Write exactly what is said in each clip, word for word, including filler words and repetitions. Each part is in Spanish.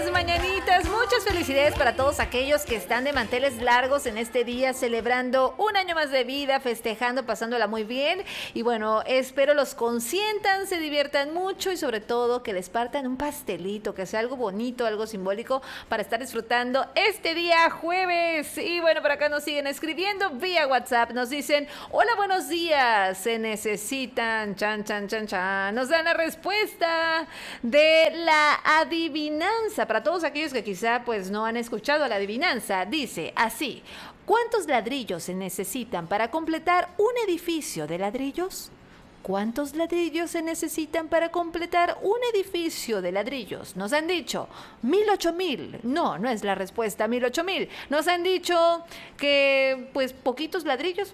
las mañanitas. Muchas felicidades para todos aquellos que están de manteles largos en este día, celebrando un año más de vida, festejando, pasándola muy bien. Y bueno, espero los consientan, se diviertan mucho y sobre todo que les partan un pastelito, que sea algo bonito, algo simbólico para estar disfrutando este día jueves. Y bueno, por acá nos siguen escribiendo vía WhatsApp. Nos dicen, hola, buenos días. Se necesitan, chan, chan, chan, chan. Nos dan la respuesta de la adivinanza. Para todos aquellos que quizá pues no han escuchado la adivinanza, dice así: ¿cuántos ladrillos se necesitan para completar un edificio de ladrillos? ¿Cuántos ladrillos se necesitan para completar un edificio de ladrillos? Nos han dicho mil, ocho mil. No, no es la respuesta, mil, ocho mil. Nos han dicho que, pues, poquitos ladrillos.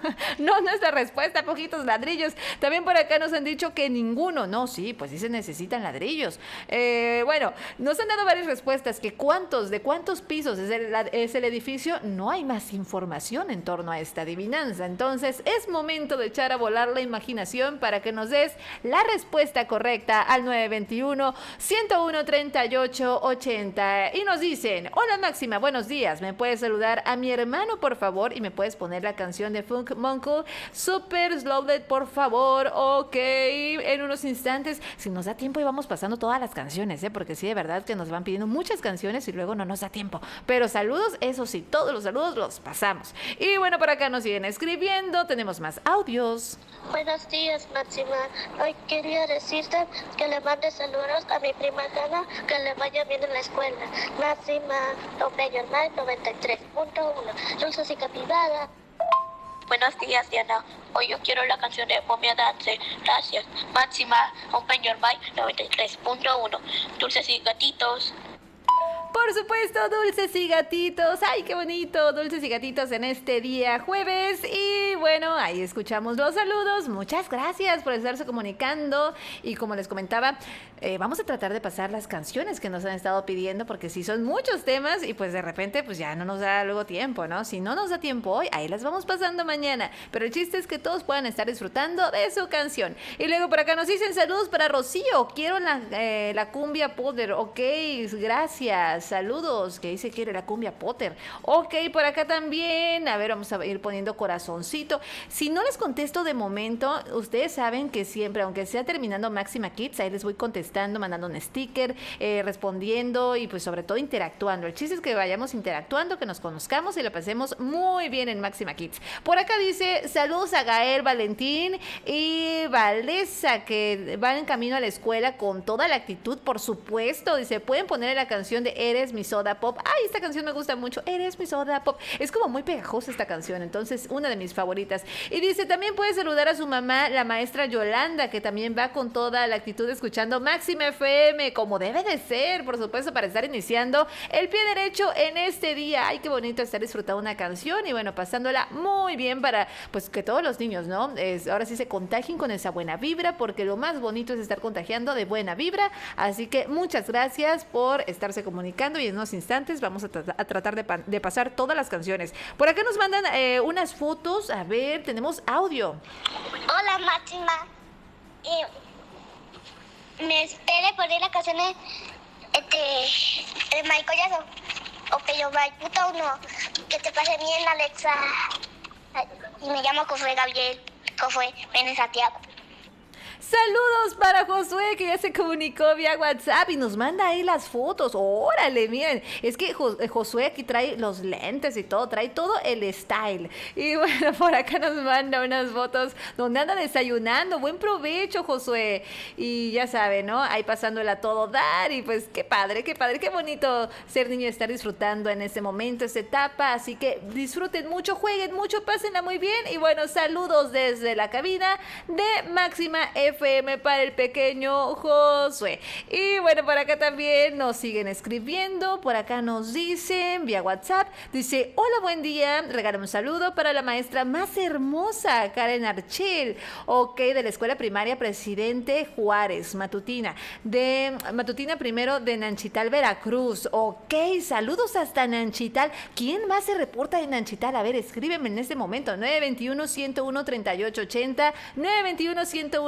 No, no es la respuesta, poquitos ladrillos. También por acá nos han dicho que ninguno. No, sí, pues sí se necesitan ladrillos. Eh, bueno, nos han dado varias respuestas. Que cuántos, de cuántos pisos es el, es el edificio. No hay más información en torno a esta adivinanza. Entonces, es momento de echar a volar la imaginación para que nos des la respuesta correcta al nueve dos uno, uno uno, tres ocho ocho cero. Y nos dicen, hola Máxima, buenos días, ¿me puedes saludar a mi hermano por favor? Y me puedes poner la canción de Funk Monk, Super Slowed por favor. Ok, en unos instantes, si nos da tiempo y vamos pasando todas las canciones, ¿eh? Porque sí, de verdad que nos van pidiendo muchas canciones y luego no nos da tiempo. Pero saludos, eso sí, todos los saludos los pasamos. Y bueno, por acá nos siguen escribiendo, tenemos más audios. Buenos días, Máxima. Hoy quería decirte que le mande saludos a mi prima Gana, que le vaya bien en la escuela. Máxima, Opeyormal noventa y tres punto uno. Dulces y capibara. Buenos días, Diana. Hoy yo quiero la canción de Momia Dance. Gracias. Máxima, Opeyormal noventa y tres punto uno. Dulces y gatitos. Por supuesto, dulces y gatitos. ¡Ay, qué bonito! Dulces y gatitos en este día jueves. Y bueno, ahí escuchamos los saludos. Muchas gracias por estarse comunicando. Y como les comentaba, eh, vamos a tratar de pasar las canciones que nos han estado pidiendo, porque sí son muchos temas y pues de repente pues ya no nos da luego tiempo, ¿no? Si no nos da tiempo hoy, ahí las vamos pasando mañana. Pero el chiste es que todos puedan estar disfrutando de su canción. Y luego por acá nos dicen saludos para Rocío. Quiero la, eh, la cumbia Potter. Ok, gracias. Saludos, que dice quiere la cumbia Potter. Ok, por acá también. A ver, vamos a ir poniendo corazoncito. Si no les contesto de momento, ustedes saben que siempre, aunque sea terminando Máxima Kids, ahí les voy contestando, mandando un sticker, eh, respondiendo y pues sobre todo interactuando. El chiste es que vayamos interactuando, que nos conozcamos y lo pasemos muy bien en Máxima Kids. Por acá dice saludos a Gael, Valentín y Valesa, que van en camino a la escuela con toda la actitud, por supuesto. Dice, pueden poner la canción de Eres mi soda pop. Ay, esta canción me gusta mucho. Eres mi soda pop. Es como muy pegajosa esta canción, entonces una de mis favoritas. Y dice, también puede saludar a su mamá, la maestra Yolanda, que también va con toda la actitud escuchando Máxima F M, como debe de ser, por supuesto, para estar iniciando el pie derecho en este día. Ay, qué bonito estar disfrutando una canción y bueno, pasándola muy bien para, pues, que todos los niños, ¿no? Es, ahora sí se contagien con esa buena vibra, porque lo más bonito es estar contagiando de buena vibra. Así que muchas gracias por estarse comunicando y en unos instantes vamos a, tra- a tratar de, pa- de pasar todas las canciones. Por acá nos mandan eh, unas fotos. A ver, tenemos audio. Hola, Máxima. Y me espere poner la canción de, de, de Michael Jackson. Opeyormal punto uno. Que te pase bien, Alexa. Y me llamo Josué Gabriel. Josué Menes Santiago. Saludos para Josué, que ya se comunicó vía WhatsApp y nos manda ahí las fotos. Órale, miren, es que Josué aquí trae los lentes y todo, trae todo el style. Y bueno, por acá nos manda unas fotos donde anda desayunando. Buen provecho, Josué. Y ya sabe, ¿no? Ahí pasándola a todo dar. Y pues qué padre, qué padre, qué bonito ser niño y estar disfrutando en este momento, esta etapa. Así que disfruten mucho, jueguen mucho, pásenla muy bien. Y bueno, saludos desde la cabina de Máxima F M para el pequeño Josué. Y bueno, por acá también nos siguen escribiendo. Por acá nos dicen vía WhatsApp, dice, hola, buen día, regálame un saludo para la maestra más hermosa, Karen Archil, ok, de la escuela primaria Presidente Juárez, Matutina, de Matutina primero de Nanchital, Veracruz. Ok, saludos hasta Nanchital. ¿Quién más se reporta de Nanchital? A ver, escríbeme en este momento, nueve dos uno, uno cero uno, tres ocho ocho cero, nueve dos uno, uno cero uno, tres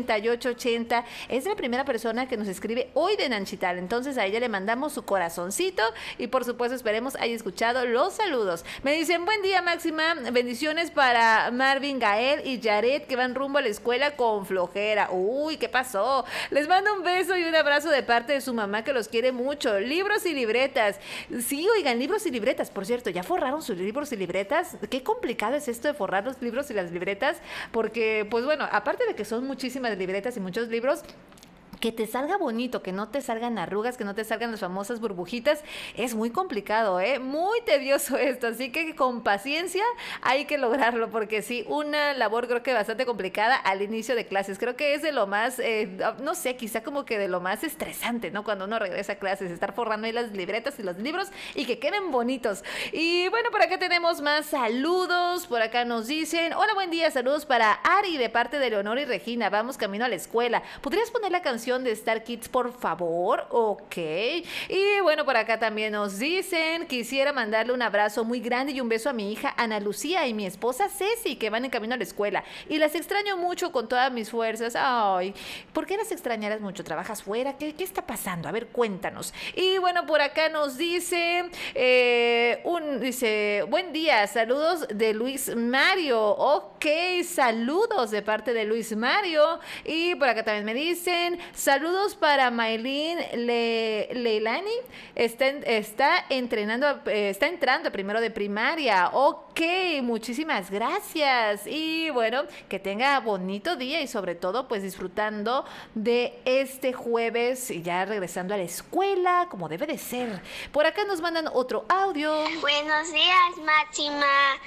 ochenta y ocho ochenta. Es la primera persona que nos escribe hoy de Nanchital. Entonces a ella le mandamos su corazoncito y por supuesto esperemos haya escuchado los saludos. Me dicen, buen día Máxima, bendiciones para Marvin, Gael y Jared que van rumbo a la escuela con flojera. Uy, ¿qué pasó? Les mando un beso y un abrazo de parte de su mamá que los quiere mucho. Libros y libretas. Sí, oigan, libros y libretas. Por cierto, ¿ya forraron sus libros y libretas? Qué complicado es esto de forrar los libros y las libretas, porque, pues bueno, aparte de que son muchísimas libretas y muchos libros, que te salga bonito, que no te salgan arrugas, que no te salgan las famosas burbujitas, es muy complicado, ¿eh? Muy tedioso esto, así que con paciencia hay que lograrlo, porque sí, una labor creo que bastante complicada al inicio de clases. Creo que es de lo más, eh, no sé, quizá como que de lo más estresante, ¿no? Cuando uno regresa a clases, estar forrando ahí las libretas y los libros y que queden bonitos. Y bueno, por acá tenemos más saludos, por acá nos dicen, hola, buen día, saludos para Ari de parte de Leonor y Regina, vamos camino a la escuela. ¿Podrías poner la canción de Star Kids, por favor? Ok. Y bueno, por acá también nos dicen, quisiera mandarle un abrazo muy grande y un beso a mi hija Ana Lucía y mi esposa Ceci, que van en camino a la escuela. Y las extraño mucho con todas mis fuerzas. Ay, ¿por qué las extrañarás mucho? ¿Trabajas fuera? ¿Qué, qué está pasando? A ver, cuéntanos. Y bueno, por acá nos dice, eh, un, dice, buen día, saludos de Luis Mario. Ok, saludos de parte de Luis Mario. Y por acá también me dicen, saludos para Maylin Le, Leilani, está, está entrenando, eh, está entrando primero de primaria. Ok, muchísimas gracias. Y bueno, que tenga bonito día y sobre todo pues disfrutando de este jueves y ya regresando a la escuela como debe de ser. Por acá nos mandan otro audio. Buenos días, Máxima.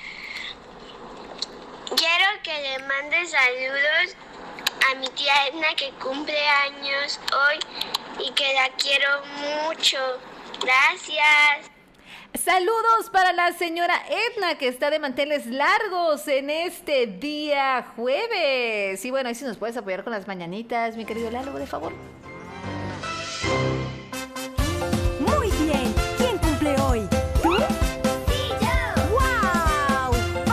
Quiero que le mandes saludos a mi tía Edna que cumple años hoy y que la quiero mucho. Gracias. Saludos para la señora Edna que está de manteles largos en este día jueves. Y bueno, ahí si nos puedes apoyar con las mañanitas, mi querido Lalo, de favor.